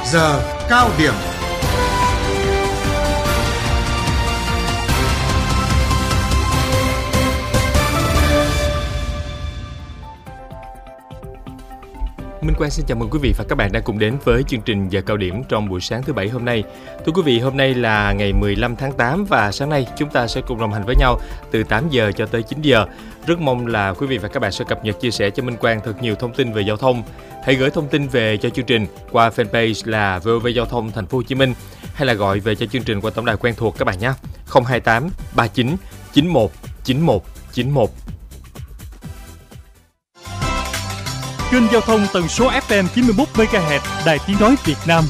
Giờ cao điểm. Minh Quang xin chào mừng quý vị và các bạn đang cùng đến với chương trình Giờ cao điểm trong buổi sáng thứ Bảy hôm nay. Thưa quý vị, hôm nay là ngày 15 tháng 8 và sáng nay chúng ta sẽ cùng đồng hành với nhau từ 8 giờ cho tới 9 giờ. Rất mong là quý vị và các bạn sẽ cập nhật chia sẻ cho Minh Quang thật nhiều thông tin về giao thông. Hãy gửi thông tin về cho chương trình qua fanpage là VOV Giao thông Thành phố Hồ Chí Minh hay là gọi về cho chương trình qua tổng đài quen thuộc các bạn nhé. 028 39 91 91 91. Kênh giao thông tần số FM 91 MHz, Đài Tiếng nói Việt Nam.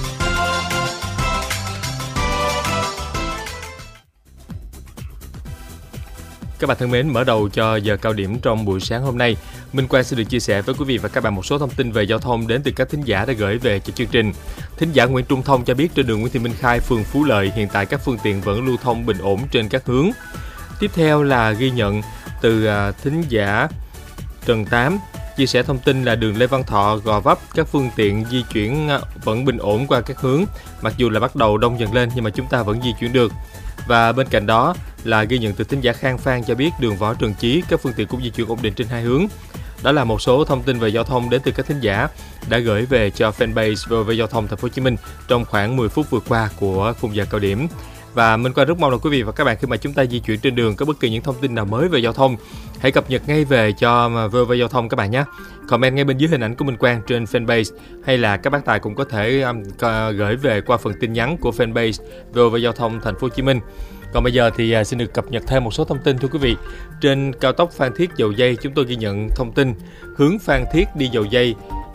Các bạn thân mến, mở đầu cho giờ cao điểm trong buổi sáng hôm nay, Minh Quang sẽ được chia sẻ với quý vị và các bạn một số thông tin về giao thông đến từ các thính giả đã gửi về cho chương trình. Thính giả Nguyễn Trung Thông cho biết trên đường Nguyễn Thị Minh Khai, phường Phú Lợi, hiện tại các phương tiện vẫn lưu thông bình ổn trên các hướng. Tiếp theo là ghi nhận từ thính giả Trần Tám, chia sẻ thông tin là đường Lê Văn Thọ, Gò Vấp, các phương tiện di chuyển vẫn bình ổn qua các hướng, mặc dù là bắt đầu đông dần lên nhưng mà chúng ta vẫn di chuyển được. Và bên cạnh đó là ghi nhận từ thính giả Khang Phan cho biết đường Võ Trần Chí, các phương tiện cũng di chuyển ổn định trên hai hướng. Đó là một số thông tin về giao thông đến từ các thính giả đã gửi về cho fanpage về Giao thông Thành phố Hồ Chí Minh trong khoảng 10 phút vừa qua của khung giờ cao điểm. Và Minh Quang rất mong là quý vị và các bạn khi mà chúng ta di chuyển trên đường có bất kỳ những thông tin nào mới về giao thông, hãy cập nhật ngay về cho VOV Giao thông các bạn nhé. Comment ngay bên dưới hình ảnh của Minh Quang trên fanpage, hay là các bác tài cũng có thể gửi về qua phần tin nhắn của fanpage VOV Giao thông Thành phố Hồ Chí Minh. Còn bây giờ thì xin được cập nhật thêm một số thông tin thưa quý vị. Trên cao tốc Phan Thiết Dầu Giây, chúng tôi ghi nhận thông tin hướng Phan Thiết đi Dầu Giây,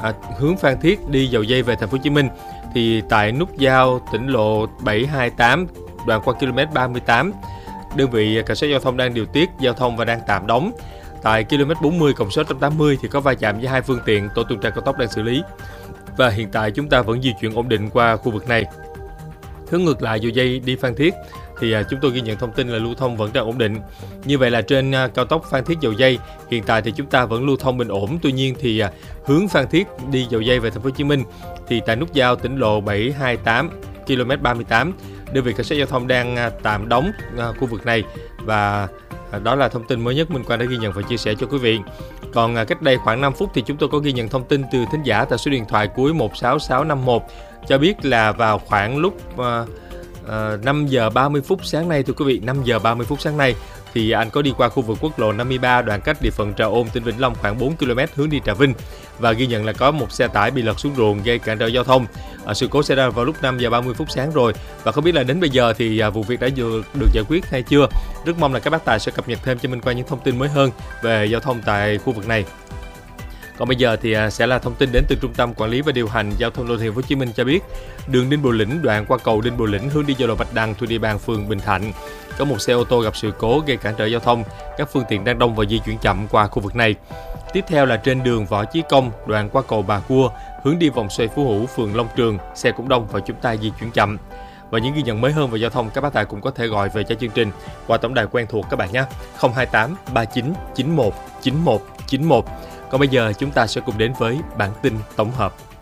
về Thành phố Hồ Chí Minh thì tại nút giao tỉnh lộ 728 đoạn qua km 38, đơn vị cảnh sát giao thông đang điều tiết giao thông và đang tạm đóng. Tại km 40 cộng 680 thì có va chạm với hai phương tiện, tổ tuần tra cao tốc đang xử lý. Và hiện tại chúng ta vẫn di chuyển ổn định qua khu vực này. Hướng ngược lại Dầu Giây đi Phan Thiết thì chúng tôi ghi nhận thông tin là lưu thông vẫn đang ổn định. Như vậy là trên cao tốc Phan Thiết Dầu Giây hiện tại thì chúng ta vẫn lưu thông bình ổn. Tuy nhiên thì hướng Phan Thiết đi Dầu Giây về Thành phố Hồ Chí Minh thì tại nút giao tỉnh lộ 728 km 38, đơn vị cảnh sát giao thông đang tạm đóng khu vực này. Và đó là thông tin mới nhất Minh Quang đã ghi nhận và chia sẻ cho quý vị. Còn cách đây khoảng 5 phút thì chúng tôi có ghi nhận thông tin từ thính giả tại số điện thoại cuối 16651 cho biết là vào khoảng lúc 5 giờ 30 phút sáng nay thưa quý vị, 5 giờ 30 phút sáng nay thì anh có đi qua khu vực quốc lộ 53 đoạn cách địa phận Trà Ôn, tỉnh Vĩnh Long khoảng 4 km hướng đi Trà Vinh, và ghi nhận là có một xe tải bị lật xuống ruộng gây cản trở giao thông. Sự cố xảy ra vào lúc 5 giờ 30 phút sáng rồi, và không biết là đến bây giờ thì vụ việc đã được giải quyết hay chưa. Rất mong là các bác tài sẽ cập nhật thêm cho mình qua những thông tin mới hơn về giao thông tại khu vực này. Còn bây giờ thì sẽ là thông tin đến từ Trung tâm Quản lý và Điều hành Giao thông Đô thị Thành phố Hồ Chí Minh cho biết, đường Đinh Bộ Lĩnh đoạn qua cầu Đinh Bộ Lĩnh hướng đi giao lộ Bạch Đằng thuộc địa bàn phường Bình Thạnh, có một xe ô tô gặp sự cố gây cản trở giao thông, các phương tiện đang đông và di chuyển chậm qua khu vực này. Tiếp theo là trên đường Võ Chí Công đoạn qua cầu Bà Cua hướng đi vòng xoay Phú Hữu, phường Long Trường, xe cũng đông và chúng ta di chuyển chậm. Và những ghi nhận mới hơn về giao thông, các bác tài cũng có thể gọi về cho chương trình qua tổng đài quen thuộc các bạn nhé, 028 39 91 91 91. Còn bây giờ chúng ta sẽ cùng đến với bản tin tổng hợp.